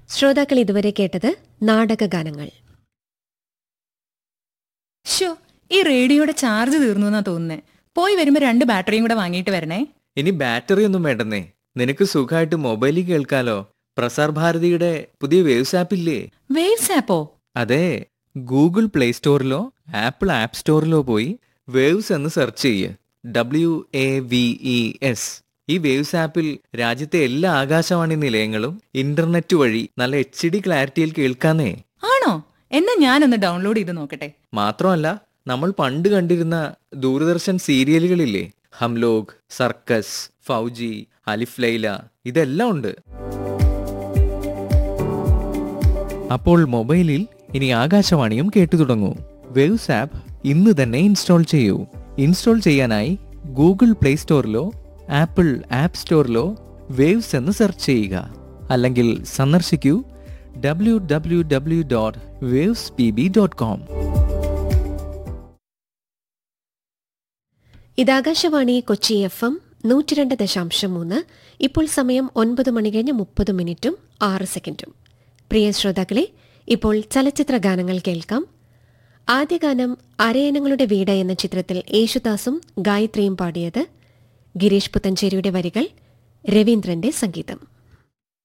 ശ്രോതാക്കൾ ഇതുവരെ കേട്ടത് നാടകഗാനങ്ങൾ. ഷോ, ഈ റേഡിയോയുടെ ചാർജ് തീർന്നു എന്നാ തോന്നുന്നേ. പോയി വരുമ്പോ 2 ബാറ്ററിയും കൂടെ വാങ്ങിയിട്ട് വരണേ. ഇനി ബാറ്ററി ഒന്നും വേണ്ടെന്നേ, നിനക്ക് സുഖമായിട്ട് മൊബൈലിൽ കേൾക്കാലോ. പ്രസാർ ഭാരതിയുടെ പുതിയ വേവ്സ് ആപ്പ് ഇല്ലേ? വേവ്സ് ആപ്പോ? അതെ, ഗൂഗിൾ പ്ലേ സ്റ്റോറിലോ ആപ്പിൾ ആപ്പ് സ്റ്റോറിലോ പോയി വേവ്സ് എന്ന് സെർച്ച് ചെയ്യ്. WAVES. ഈ വേവ്സ് ആപ്പിൽ രാജ്യത്തെ എല്ലാ ആകാശവാണി നിലയങ്ങളും ഇന്റർനെറ്റ് വഴി നല്ല HD ക്ലാരിറ്റിയിൽ കേൾക്കാന്നേ. ആണോ? എന്നാ ഞാനൊന്ന് ഡൗൺലോഡ് ചെയ്ത് നോക്കട്ടെ. മാത്രമല്ല, നമ്മൾ പണ്ട് കണ്ടിരുന്ന ദൂരദർശൻ സീരിയലുകളില്ലേ, ഹംലോഗ്, സർക്കസ്, ഫൗജി, അലിഫ് ലൈല, ഇതെല്ലാം ഉണ്ട്. അപ്പോൾ മൊബൈലിൽ ഇനി ആകാശവാണിയും കേട്ടു തുടങ്ങൂ. വേവ്സ് ആപ്പ് ഇന്ന് തന്നെ ഇൻസ്റ്റാൾ ചെയ്യൂ. ഇൻസ്റ്റാൾ ചെയ്യാനായി Google play സ്റ്റോറിലോ apple app സ്റ്റോറിലോ waves എന്ന് സെർച്ച് ചെയ്യുക. അല്ലെങ്കിൽ സന്ദർശിക്കൂ www.wavespb.com. ഇതാകാശവാണി കൊച്ചി FM 102.3. ഇപ്പോൾ സമയം 9:30 പ്രിയ ശ്രോതാക്കളെ, ഇപ്പോൾ ചലച്ചിത്ര ഗാനങ്ങൾ കേൾക്കാം. ആദ്യ ഗാനം അരയനങ്ങളുടെ വീട് എന്ന ചിത്രത്തിൽ യേശുദാസും ഗായത്രിയും പാടിയത്. ഗിരീഷ് പുത്തഞ്ചേരിയുടെ വരികൾ, രവീന്ദ്രന്റെ സംഗീതം.